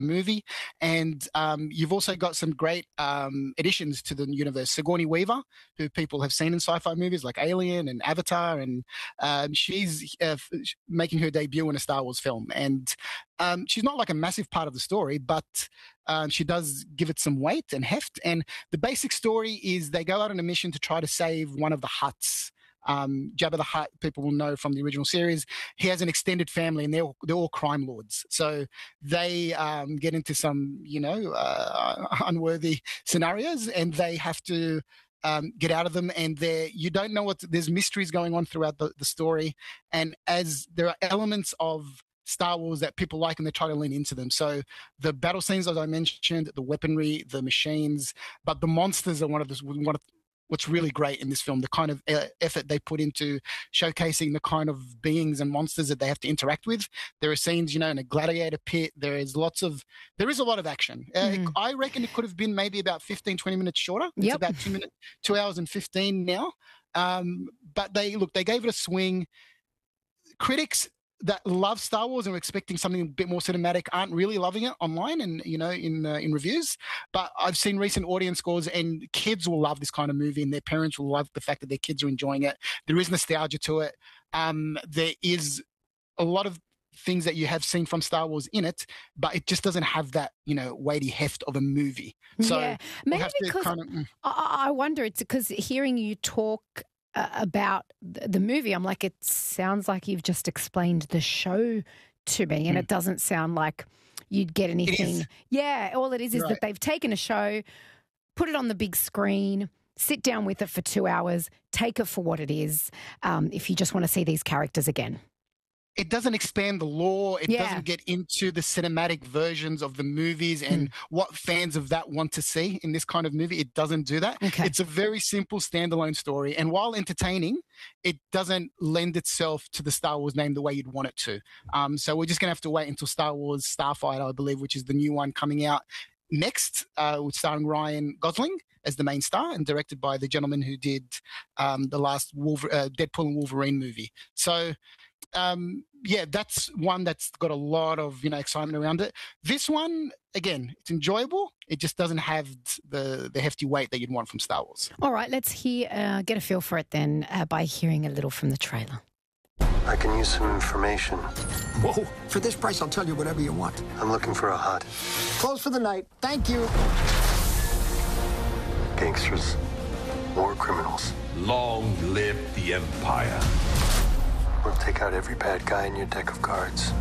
movie. And you've also got some great additions to the universe. Sigourney Weaver, who people have seen in sci-fi movies like Alien and Avatar, and she's making her debut in a Star Wars film. And she's not like a massive part of the story, but she does give it some weight and heft. And the basic story is they go out on a mission to try to save one of the Hutts. Jabba the Hutt, people will know from the original series. He has an extended family, and they're all crime lords. So they get into some, unworthy scenarios, and they have to get out of them. And you don't know there's mysteries going on throughout the story. And as there are elements of Star Wars that people like, and they try to lean into them. So the battle scenes, as I mentioned, the weaponry, the machines, but the monsters are one of what's really great in this film, the kind of effort they put into showcasing the kind of beings and monsters that they have to interact with. There are scenes, in a gladiator pit. There is a lot of action. I reckon it could have been maybe about 15, 20 minutes shorter. It's about 2 hours and 15 now. But they gave it a swing. Critics that love Star Wars and are expecting something a bit more cinematic aren't really loving it online and, in reviews. But I've seen recent audience scores, and kids will love this kind of movie, and their parents will love the fact that their kids are enjoying it. There is nostalgia to it. There is a lot of things that you have seen from Star Wars in it, but it just doesn't have that, weighty heft of a movie. So maybe because I wonder, it's because hearing you talk about the movie, I'm like, it sounds like you've just explained the show to me, and it doesn't sound like you'd get anything. Yeah, all it is that they've taken a show, put it on the big screen, sit down with it for 2 hours, take it for what it is, if you just want to see these characters again. It doesn't expand the lore. It doesn't get into the cinematic versions of the movies and what fans of that want to see in this kind of movie. It doesn't do that. Okay. It's a very simple standalone story. And while entertaining, it doesn't lend itself to the Star Wars name the way you'd want it to. So we're just going to have to wait until Star Wars Starfighter, I believe, which is the new one coming out next, with starring Ryan Gosling as the main star and directed by the gentleman who did the last Deadpool and Wolverine movie. So that's one that's got a lot of, excitement around it. This one, again, it's enjoyable. It just doesn't have the hefty weight that you'd want from Star Wars. All right, let's get a feel for it then by hearing a little from the trailer. I can use some information. Whoa, for this price, I'll tell you whatever you want. I'm looking for a Hutt. Close for the night. Thank you. Gangsters. War criminals. Long live the Empire. We'll take out every bad guy in your deck of cards.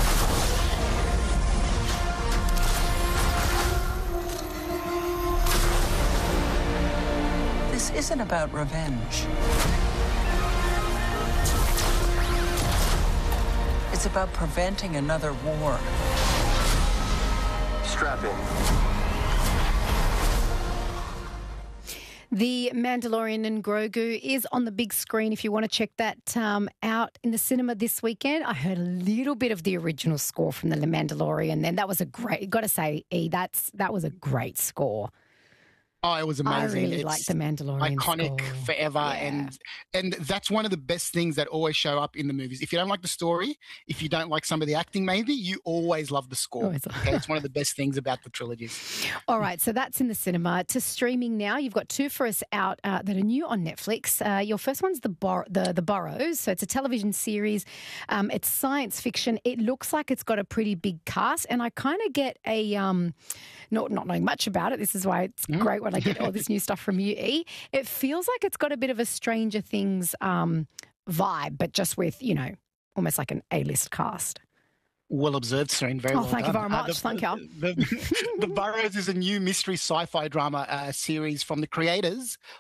This isn't about revenge. It's about preventing another war. Strap in. The Mandalorian and Grogu is on the big screen if you want to check that out in the cinema this weekend. I heard a little bit of the original score from The Mandalorian, and that was got to say, that was a great score. Oh, it was amazing. I really like The Mandalorian iconic score. Forever. Yeah. And that's one of the best things that always show up in the movies. If you don't like the story, if you don't like some of the acting maybe, you always love the score. Okay? It's one of the best things about the trilogies. All right, so that's in the cinema. To streaming now, you've got two for us out that are new on Netflix. Your first one's The Burrows. So it's a television series. It's science fiction. It looks like it's got a pretty big cast, and I kind of get a, not knowing much about it, this is why it's great when I get all this new stuff from you, E. It feels like it's got a bit of a Stranger Things vibe, but just with, almost like an A-list cast. Well observed, Serene. Very well done. Thank you very much. Thank you. The Burrows is a new mystery sci-fi drama series from the creators